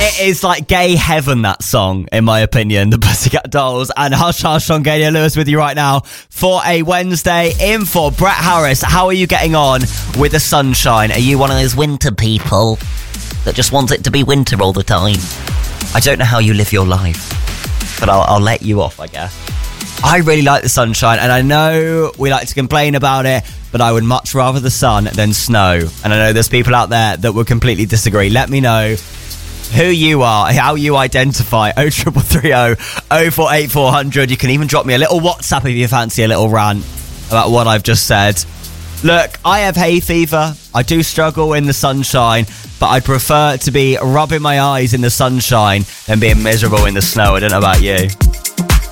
It is like gay heaven, that song, in my opinion, the Pussycat Dolls. And Hush Hush on Galia Lewis with you right now for a Wednesday. In for Brett Harris. How are you getting on with the sunshine? Are you one of those winter people that just wants it to be winter all the time? I don't know how you live your life, but I'll let you off, I guess. I really like the sunshine, and I know we like to complain about it, but I would much rather the sun than snow. And I know there's people out there that would completely disagree. Let me know who you are, how you identify. 03330 048400. You can even drop me a little WhatsApp if you fancy a little rant about what I've just said. Look, I have hay fever. I do struggle in the sunshine, but I'd prefer to be rubbing my eyes in the sunshine than being miserable in the snow. I don't know about you.